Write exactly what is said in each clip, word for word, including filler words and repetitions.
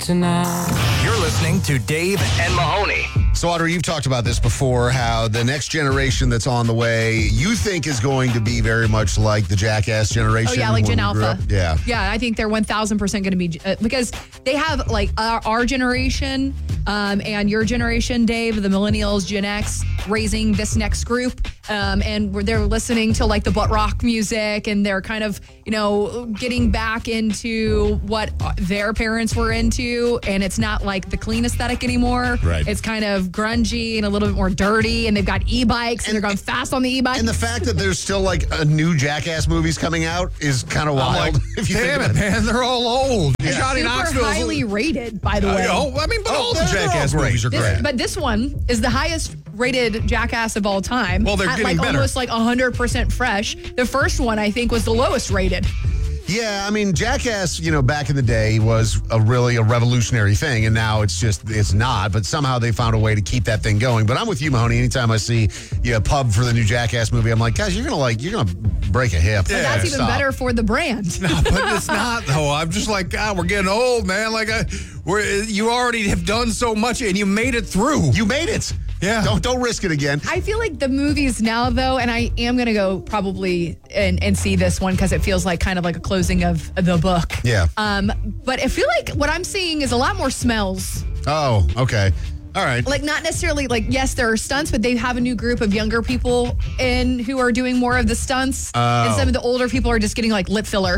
tonight. You're listening to Dave and Mahoney. So, Audrey, you've talked about this before, how the next generation that's on the way, you think is going to be very much like the Jackass generation. Oh, yeah, like when Gen we grew Alpha. up. Yeah. Yeah, I think they're one thousand percent going to be, uh, because they have like our, our generation um, and your generation, Dave, the millennials, Gen X, raising this next group. Um, and where they're listening to like the butt rock music, and they're kind of, you know, getting back into what their parents were into. And it's not like the clean aesthetic anymore. Right. It's kind of grungy and a little bit more dirty. And they've got e-bikes and, and they're going fast on the e-bikes. And the fact that there's still like a new Jackass movies coming out is kind of wild. Like, if you damn think it, man, they're all old. Yeah. Johnny Super Knoxville's highly rated, by the Uh, way. oh, I mean, but Oh, all the they're- they're all Jackass great. movies are This- great. but this one is the highest rated Jackass of all time. Well, they're at getting like better. almost like one hundred percent fresh. The first one, I think, was the lowest rated. Yeah, I mean, Jackass, you know, back in the day was a really a revolutionary thing, and now it's just, it's not, but somehow they found a way to keep that thing going. But I'm with you, Mahoney. Anytime I see you know, a pub for the new Jackass movie, I'm like, guys, you're going to like, you're going to break a hip. But that's even Stop. better for the brand. No, but it's not, though. I'm just like, God, we're getting old, man. Like, I, we're, you already have done so much, and you made it through. You made it. Yeah. Don't don't risk it again. I feel like the movies now, though, and I am going to go probably and, and see this one because it feels like kind of like a closing of the book. Yeah. Um, but I feel like what I'm seeing is a lot more smells. Oh, okay. All right. Like, not necessarily like, yes, there are stunts, but they have a new group of younger people in who are doing more of the stunts. Oh. And some of the older people are just getting like lip filler.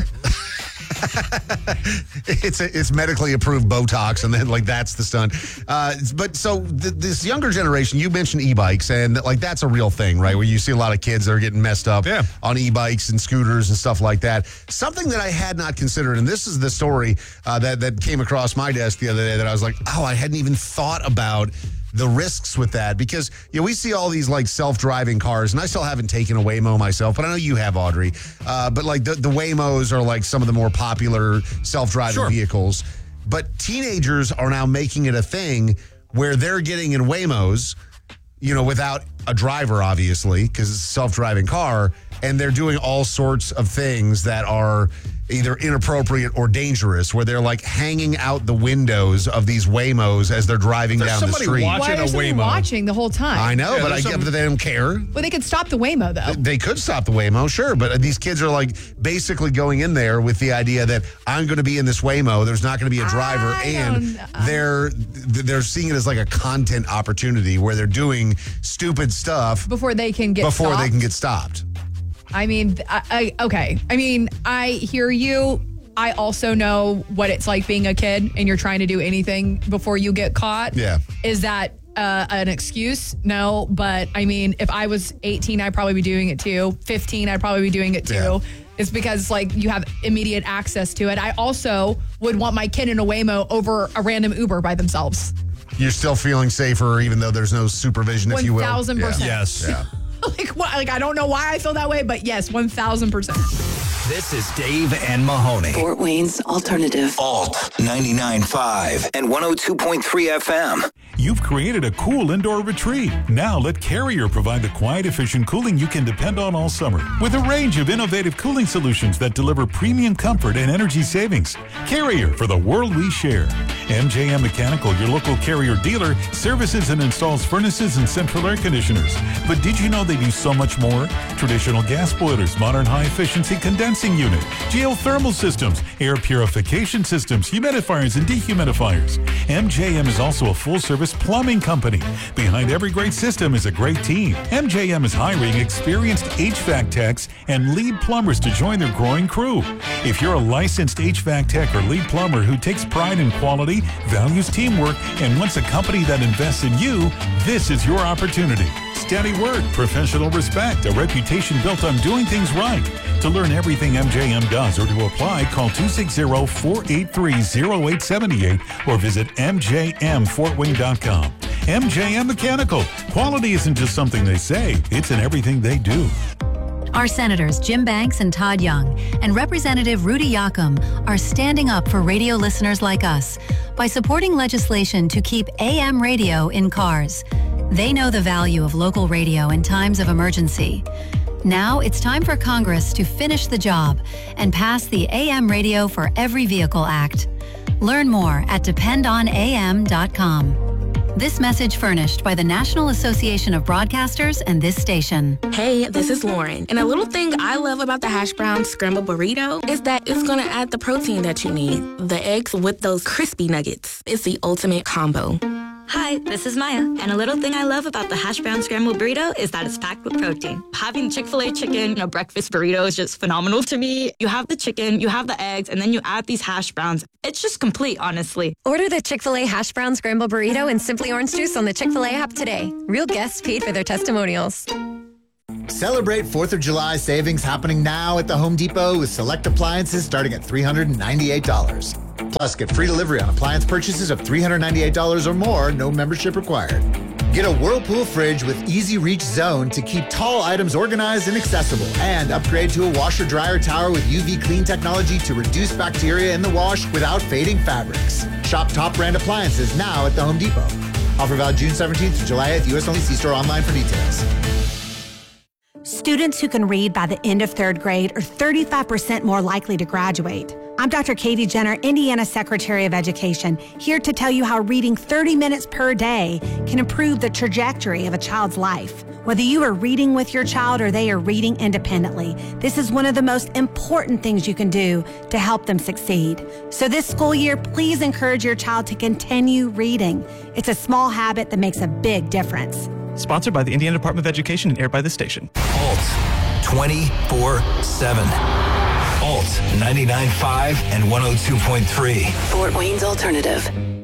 it's a, it's medically approved Botox, and then like that's the stunt. Uh, but so th- this younger generation, you mentioned e-bikes, and like that's a real thing, right? Where you see a lot of kids that are getting messed up Yeah. on e-bikes and scooters and stuff like that. Something that I had not considered, and this is the story uh, that that came across my desk the other day that I was like, oh, I hadn't even thought about the risks with that, because you know we see all these like self-driving cars, and I still haven't taken a Waymo myself, but I know you have, Audrey. Uh, but like the, the Waymos are like some of the more popular self-driving Sure. vehicles. But teenagers are now making it a thing where they're getting in Waymos, you know, without a driver, obviously, because it's a self-driving car, and they're doing all sorts of things that are either inappropriate or dangerous, where they're like hanging out the windows of these Waymos as they're driving There's down the somebody street. watching Why a are somebody Waymo. watching the whole time? I know, Yeah, but I there's get some- that they don't care. Well, they could stop the Waymo, though. They could stop the Waymo, sure, but these kids are like basically going in there with the idea that I'm going to be in this Waymo. There's not going to be a driver, I and don't- they're they're seeing it as like a content opportunity where they're doing stupid stuff Before they can get before stopped. they can get stopped. I mean, I, I, okay. I mean, I hear you. I also know what it's like being a kid and you're trying to do anything before you get caught. Yeah. Is that uh, an excuse? No. But I mean, if I was eighteen, I'd probably be doing it too. fifteen, I'd probably be doing it too. Yeah. It's because like you have immediate access to it. I also would want my kid in a Waymo over a random Uber by themselves. You're still feeling safer even though there's no supervision, if you will. one thousand percent. Yeah. Yes. Yeah. Like what? Like I don't know why I feel that way, but yes, one thousand percent. This is Dave and Mahoney. Fort Wayne's Alternative. Alt ninety-nine point five and one oh two point three F M. You've created a cool indoor retreat. Now let Carrier provide the quiet, efficient cooling you can depend on all summer. With a range of innovative cooling solutions that deliver premium comfort and energy savings. Carrier, for the world we share. M J M Mechanical, your local Carrier dealer, services and installs furnaces and central air conditioners. But did you know they do so much more? Traditional gas boilers, modern high-efficiency condensing unit, geothermal systems, air purification systems, humidifiers, and dehumidifiers. M J M is also a full-service plumbing company. Behind every great system is a great team. M J M is hiring experienced H V A C techs and lead plumbers to join their growing crew. If you're a licensed H V A C tech or lead plumber who takes pride in quality, values teamwork, and wants a company that invests in you, this is your opportunity. Steady work, professional respect, a reputation built on doing things right. To learn everything M J M does or to apply, call two six zero, four eight three, zero eight seven eight or visit m j m fort wayne dot com. M J M Mechanical. Quality isn't just something they say, it's in everything they do. Our senators Jim Banks and Todd Young and Representative Rudy Yakum are standing up for radio listeners like us by supporting legislation to keep A M radio in cars. They know the value of local radio in times of emergency. Now it's time for Congress to finish the job and pass the A M Radio for Every Vehicle Act. Learn more at depend on a m dot com. This message furnished by the National Association of Broadcasters and this station. Hey, this is Lauren. And a little thing I love about the hash brown scramble burrito is that it's going to add the protein that you need. The eggs with those crispy nuggets. It's the ultimate combo. Hi, this is Maya, and a little thing I love about the hash brown scrambled burrito is that it's packed with protein. Having Chick-fil-A chicken in a breakfast burrito is just phenomenal to me. You have the chicken, you have the eggs, and then you add these hash browns. It's just complete, honestly. Order the Chick-fil-A hash brown scrambled burrito and Simply Orange Juice on the Chick-fil-A app today. Real guests paid for their testimonials. Celebrate fourth of July savings happening now at the Home Depot with select appliances starting at three hundred ninety-eight dollars. Plus, get free delivery on appliance purchases of three hundred ninety-eight dollars or more, no membership required. Get a Whirlpool fridge with Easy Reach Zone to keep tall items organized and accessible. And upgrade to a washer-dryer tower with U V clean technology to reduce bacteria in the wash without fading fabrics. Shop top brand appliances now at the Home Depot. Offer valid June seventeenth to July eighth. U S only. See store online for details. Students who can read by the end of third grade are thirty-five percent more likely to graduate. I'm Doctor Katie Jenner, Indiana Secretary of Education, here to tell you how reading thirty minutes per day can improve the trajectory of a child's life. Whether you are reading with your child or they are reading independently, this is one of the most important things you can do to help them succeed. So this school year, please encourage your child to continue reading. It's a small habit that makes a big difference. Sponsored by the Indiana Department of Education and aired by this station. Alt twenty-four seven. Alt ninety-nine point five and one oh two point three. Fort Wayne's Alternative.